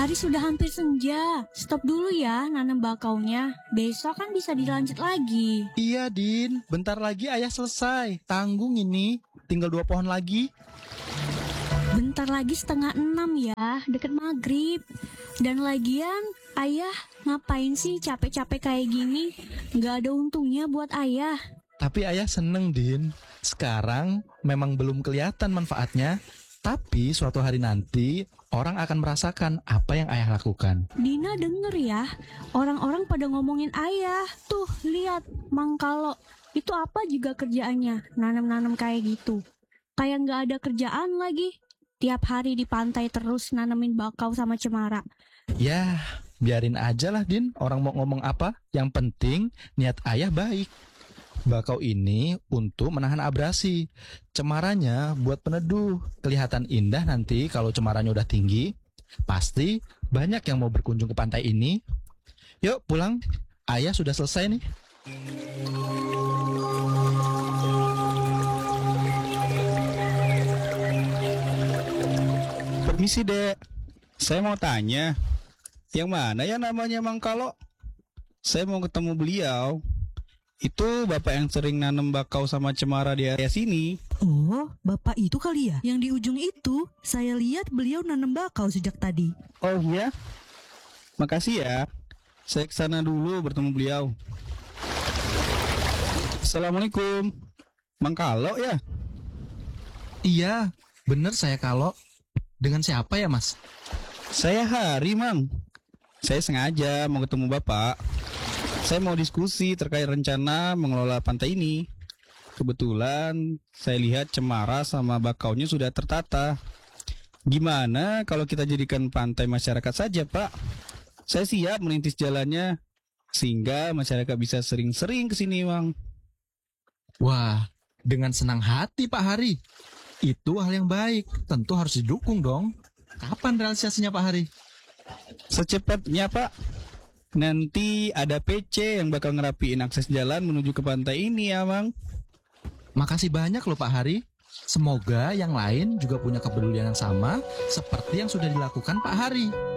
Hari sudah hampir senja. Stop dulu ya nanam bakaunya. Besok kan bisa dilanjut lagi. Iya, Din. Bentar lagi ayah selesai. Tanggung ini. Tinggal 2 pohon lagi. Bentar lagi 5:30 ya, deket maghrib. Dan lagian, ayah ngapain sih capek-capek kayak gini? Gak ada untungnya buat ayah. Tapi ayah seneng, Din. Sekarang memang belum kelihatan manfaatnya. Tapi suatu hari nanti, orang akan merasakan apa yang ayah lakukan. Dina denger ya, orang-orang pada ngomongin ayah. Tuh, lihat, Mang Kalo. Itu apa juga kerjaannya, nanam-nanam kayak gitu. Kayak gak ada kerjaan lagi. Tiap hari di pantai terus nanemin bakau sama cemara. Ya, biarin aja lah, Din. Orang mau ngomong apa. Yang penting, niat ayah baik. Bakau ini untuk menahan abrasi. Cemaranya buat peneduh. Kelihatan indah nanti kalau cemaranya udah tinggi. Pasti banyak yang mau berkunjung ke pantai ini. Yuk pulang, ayah sudah selesai nih. Permisi, Dek. Saya mau tanya, yang mana ya namanya Mang Kalo? Saya mau ketemu beliau. Itu bapak yang sering nanam bakau sama cemara di area sini. Oh, bapak itu kali ya? Yang di ujung itu, saya lihat beliau nanam bakau sejak tadi. Oh iya? Makasih ya. Saya kesana dulu bertemu beliau. Assalamualaikum. Mang Kalo ya? Iya, bener saya Kalo. Dengan siapa ya, Mas? Saya Hari, Mang. Saya sengaja mau ketemu bapak. Saya mau diskusi terkait rencana mengelola pantai ini. Kebetulan saya lihat cemara sama bakaunya sudah tertata. Gimana kalau kita jadikan pantai masyarakat saja, Pak? Saya siap merintis jalannya sehingga masyarakat bisa sering-sering ke sini, Mang. Wah, dengan senang hati Pak Hari. Itu hal yang baik, tentu harus didukung dong. Kapan realisasinya Pak Hari? Secepatnya, Pak. Nanti ada PC yang bakal ngerapiin akses jalan menuju ke pantai ini ya, Mang. Makasih banyak loh Pak Hari. Semoga yang lain juga punya kepedulian yang sama seperti yang sudah dilakukan Pak Hari.